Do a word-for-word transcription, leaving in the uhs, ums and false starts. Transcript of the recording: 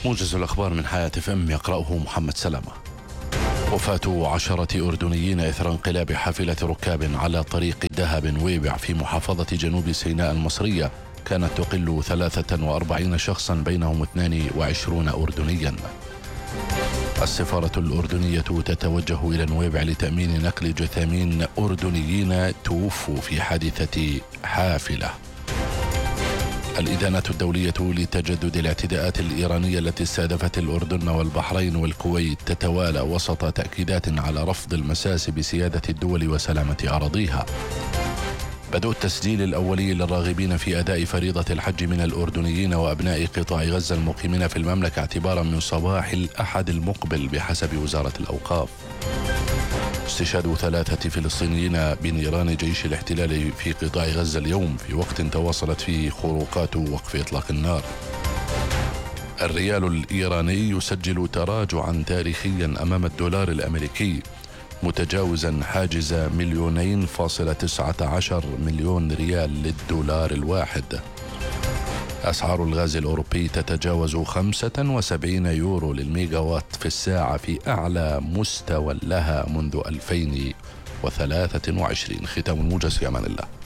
موجز الأخبار من حياة اف ام يقرأه محمد سلامة. وفاة عشرة أردنيين إثر انقلاب حافلة ركاب على طريق دهب ويبع في محافظة جنوب سيناء المصرية كانت تقل ثلاثة وأربعين شخصا بينهم اثنان وعشرين أردنيا. السفارة الأردنية تتوجه إلى نويبع لتأمين نقل جثامين أردنيين توفوا في حادثة حافلة. الإدانة الدولية لتجدد الاعتداءات الإيرانية التي استهدفت الأردن والبحرين والكويت تتوالى وسط تأكيدات على رفض المساس بسيادة الدول وسلامة أراضيها. بدء التسجيل الأولي للراغبين في أداء فريضة الحج من الأردنيين وأبناء قطاع غزة المقيمين في المملكة اعتبارا من صباح الأحد المقبل بحسب وزارة الأوقاف. استشهاد ثلاثة فلسطينيين بنيران جيش الاحتلال في قطاع غزة اليوم في وقت تواصلت فيه خروقات وقف إطلاق النار. الريال الإيراني يسجل تراجعا تاريخيا أمام الدولار الأمريكي متجاوزا حاجز مليونين فاصلة تسعة عشر مليون ريال للدولار الواحد. أسعار الغاز الأوروبي تتجاوز خمسة وسبعين يورو للميجاوات في الساعة في أعلى مستوى لها منذ ألفين وثلاثة وعشرين. ختام الموجز، في أمان الله.